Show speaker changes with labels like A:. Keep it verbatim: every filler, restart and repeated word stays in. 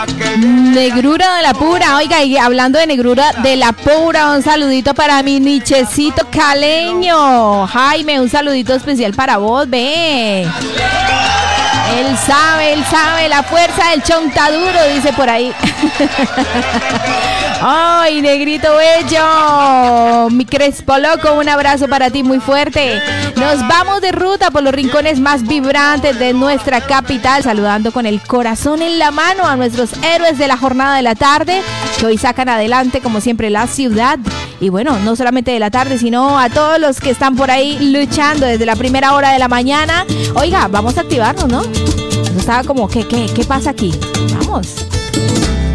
A: Negrura de la pura. Oiga, y hablando de negrura de la pura, un saludito para mi nichecito caleño. Jaime, un saludito especial para vos, ve. Él sabe, él sabe, la fuerza del chontaduro, dice por ahí. ¡Ay, negrito bello! Mi Crespo loco, un abrazo para ti muy fuerte. Nos vamos de ruta por los rincones más vibrantes de nuestra capital, saludando con el corazón en la mano a nuestros héroes de la jornada de la tarde, que hoy sacan adelante, como siempre, la ciudad. Y bueno, no solamente de la tarde, sino a todos los que están por ahí luchando desde la primera hora de la mañana. Oiga, vamos a activarnos, ¿no? Eso estaba como, ¿qué, qué, qué pasa aquí? Vamos.